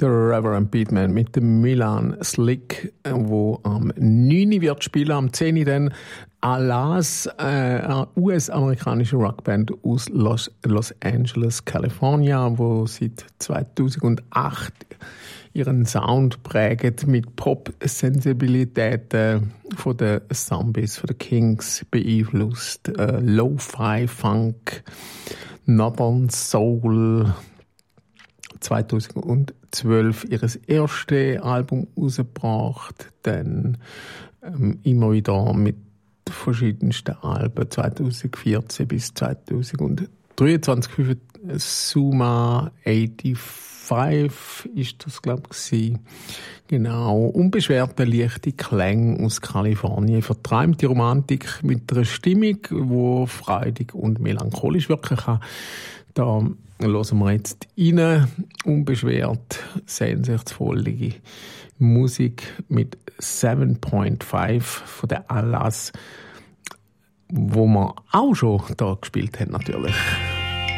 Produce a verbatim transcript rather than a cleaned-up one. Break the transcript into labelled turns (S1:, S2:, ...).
S1: der Reverend Beatman mit dem Milan Slick, wo am neun wird spielen, am zehn dann Alas, äh, eine U S-amerikanische Rockband aus Los, Los Angeles, Kalifornien, wo seit zweitausendacht ihren Sound prägt mit Pop-Sensibilitäten von den Zombies, von den Kings beeinflusst, äh, Lo-Fi, Funk, Northern Soul. zweitausendzwölf ihr erstes Album rausgebracht, dann ähm, immer wieder mit verschiedensten Alben, zweitausendvierzehn bis zweitausenddreiundzwanzig, Suma fünfundachtzig ist das, glaube ich. Genau, unbeschwerte, leichte Klänge aus Kalifornien, verträumte Romantik mit einer Stimmung, die freudig und melancholisch wirken kann. Da hören wir jetzt rein, unbeschwert, sehnsuchtsvolle Musik mit sieben Komma fünf von der Alas, wo wir auch schon da gespielt haben, natürlich.